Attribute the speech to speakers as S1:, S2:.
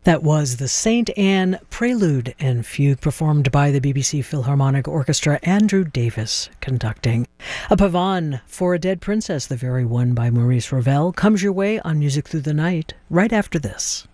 S1: That was the St. Anne Prelude and Fugue, performed by the BBC Philharmonic Orchestra, Andrew Davis conducting. A pavane for a Dead Princess, the very one by Maurice Ravel, comes your way on Music Through the Night right after this.